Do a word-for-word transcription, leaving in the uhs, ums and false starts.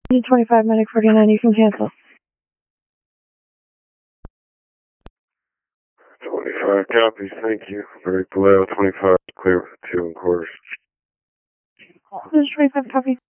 twenty-five, medic forty-nine, you can cancel. twenty-five copies, thank you. Break below, twenty-five, clear with two and quarters. This is twenty-five, copy.